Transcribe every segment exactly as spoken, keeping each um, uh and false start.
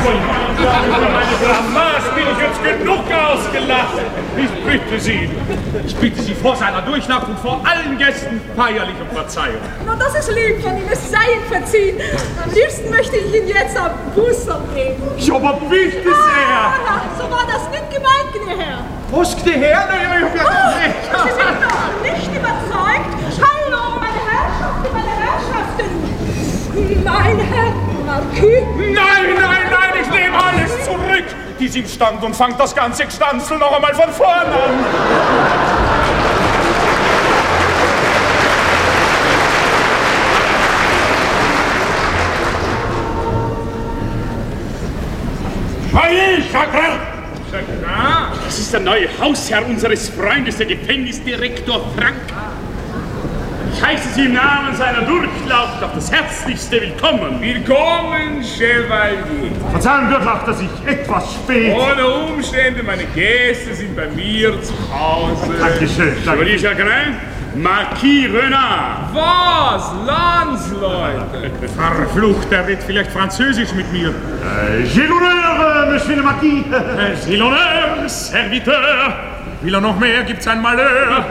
meine Blamage bin ich jetzt genug ausgelacht. Ich bitte Sie, ich bitte Sie vor seiner Durchlaucht und vor allen Gästen feierlich um Verzeihung. Na, das ist lieb von Ihnen, es sei Ihnen verziehen. Am liebsten möchte ich Ihnen jetzt am Bußer geben. Ja, aber bitte sehr. Ah, so war das nicht gemeint, gnädiger Herr. Was, gnädiger Herr? Na, ich hab ja Oh, recht. Sie sind doch nicht überzeugt. Hallo, meine Herrschaften, meine Herrschaften. Mein Herr Marquis. Nein, nein, nein, ich nehme alles zurück. Die sind stand und fangt das ganze Gstanzel noch einmal von vorn an. Hey, Chagrin! Das ist der neue Hausherr unseres Freundes, der Gefängnisdirektor Frank. Ich heiße Sie im Namen seiner Durchlaucht auf das herzlichste Willkommen. Willkommen, Chevalier. Verzeihung, Durchlaucht, dass ich etwas spät... Ohne Umstände, meine Gäste sind bei mir zu Hause. Dankeschön, danke. Chevalier Chagrin, Marquis Renard. Was? Landsleute? Verflucht, er redet vielleicht Französisch mit mir. Äh, J'ai l'honneur, Monsieur le Marquis. J'ai l'honneur, Serviteur. Will er noch mehr, gibt's ein Malheur.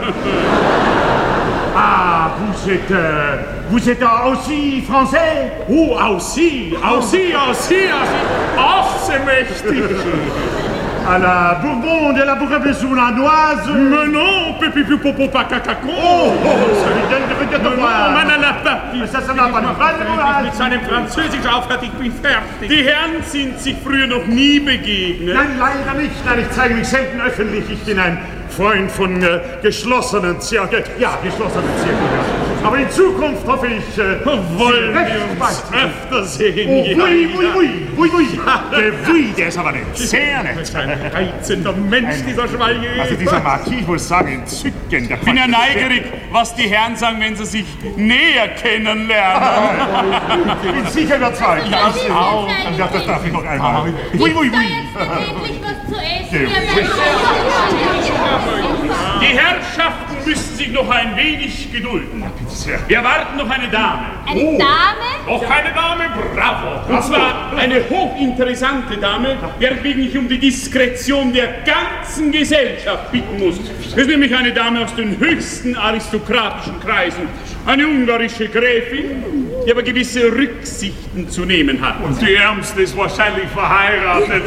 Ah, vous êtes... Euh, vous êtes aussi français? Oh, aussi, aussi, aussi, aussi. Ach, c'est mächtig. À la Bourbon de la Bourgogne-Sournoise. Mais non, Pépi Popo Pacacacon. Oh, oh, ça lui donne de regarder Non, man n'a pas dit. Ça, ça n'a pas de Mit seinem Französisch aufhört, ich bin fertig. Die Herren sind sich früher noch nie begegnet. Nein, leider nicht. Nein, ich zeige mich selten öffentlich. Ich bin ein Freund von äh, geschlossenen Zirkel. Ja, geschlossenen Zirkel, ja. Aber in Zukunft hoffe ich, äh, Wollen wir uns öfter sehen? Oh, ja, oui, ja. oui, oui, oui, oui. Der oui, der ist aber nett. Sehr nett. Ein reizender Mensch, dieser Chevalier. Also dieser Marquis, ich muss sagen, entzückend. Ich bin ja neugierig, was die Herren sagen, wenn sie sich näher kennenlernen. Ich bin sicher überzeugt. Ja, ich auch. Ja, das darf ich noch einmal. Oui, oui, Ist da oui. jetzt endlich was zu essen? Ja. Die Herrschaften müssen sich noch ein wenig gedulden. Wir erwarten noch eine Dame. Eine Dame? Noch eine Dame, bravo. Und zwar eine hochinteressante Dame, weswegen ich um die Diskretion der ganzen Gesellschaft bitten muss. Das ist nämlich eine Dame aus den höchsten aristokratischen Kreisen. Eine ungarische Gräfin, die aber gewisse Rücksichten zu nehmen hat. Und die Ärmste ist wahrscheinlich verheiratet.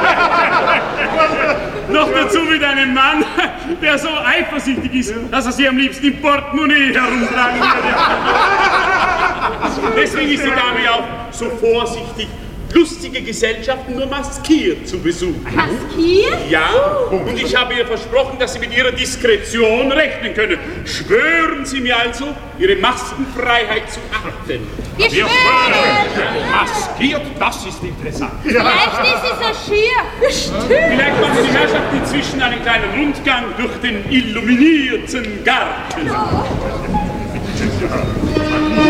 Noch dazu mit einem Mann, der so eifersüchtig ist, dass er sie am liebsten im Portemonnaie herumtragen würde. Deswegen ist die Dame ja auch so vorsichtig, lustige Gesellschaften nur maskiert zu besuchen. Maskiert? Ja, und ich habe ihr versprochen, dass sie mit ihrer Diskretion rechnen können. Schwören Sie mir also, Ihre Maskenfreiheit zu achten. Wir schwören! Maskiert, das ist interessant. Vielleicht ist sie so schier. Vielleicht machen die Herrschaften inzwischen einen kleinen Rundgang durch den illuminierten Garten.